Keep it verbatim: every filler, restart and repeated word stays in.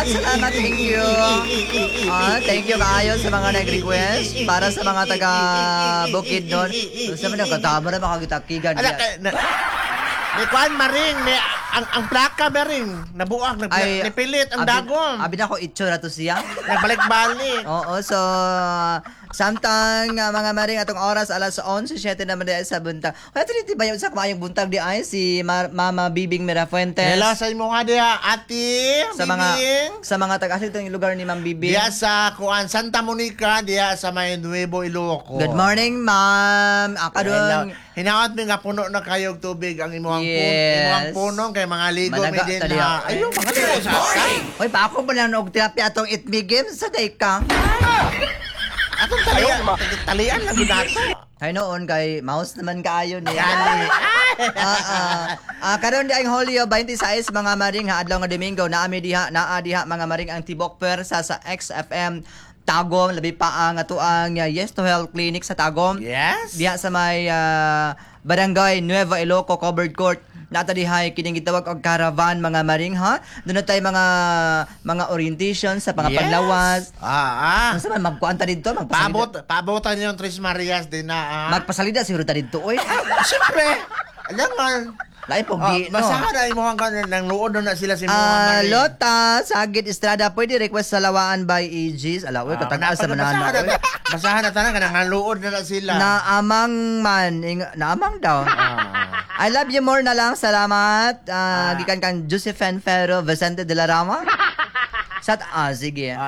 salamat, thank you. Ah, thank you kaayo sa mga nag-request para sa mga taga Bukidnon. Sa mga katama na makagitakigan Ala, diya. ka, na, ni Kwan Maring, ni, ang, ang plaka Maring, nabuak, nag, Ay, nipilit ang abi- dagom. Abi na ko itsura to siya. Nagbalik-balik. Oo, so samtang uh, mga maring atong oras alas eleven seven naman di ay sa buntag. Kaya tiniti ba yung sa kumayong buntag di ay si Mar- Mama Bibing Mirafuentes. Hello sa imo nga diha, ati, Sa mga Bibing. sa mga taga-asit yung lugar ni Ma'am Bibing. Diya sa Kuan Santa Monica, diya sa may Nuevo Ilocos. Good morning, Ma'am. Akadong Hinaot mi nga puno na kayo og tubig ang imuhang Yes. puno, imuhang puno kay mga ligo mi Managa din taliya. na. Ayun, mga ligo sa Hoy, pa ako ba lang og therapy atong itmi game sa day ka? Atong talian, talian lang ginato. Hay noon kay mouse naman kaayo ni. Yani. Ah, ah. Ah, karon di ang Hulyo twenty-six mga maring ha adlaw nga Domingo naami diha naa diha mga maring ang Tibok Pwersa sa X F M Tagum labi pa ang ato ang uh, Yes to Health Clinic sa Tagum. Yes. Diha sa may ah, Barangay Nueva Iloco Covered Court. Nata dihay kining gitawag og caravan mga maring ha. Doon tay mga mga orientation sa mga Yes. paglawas. Ah, ah. Ano sa man magkuan ta didto magpasalida. Paabot, paabotan yung Tres Marias din na. Ah. Magpasalida siguro ta didto oy. Siyempre. Alam nga. Lain pong Oh, di no. basta na imo ang kanon nang luod na sila si mga Ah, Marie. Lota, Sagit Estrada, pwede request sa lawaan by E Gs. Ala, uy, Ah, katag sa manana. basahan na- Basahan na tanan kanang luod na na sila. Na amang man, ing, na amang daw. Ah. I love you more na lang, salamat. Ah, Ah. gikan kang Josephine Ferro, Vicente de la Rama. Sat, ah, sige.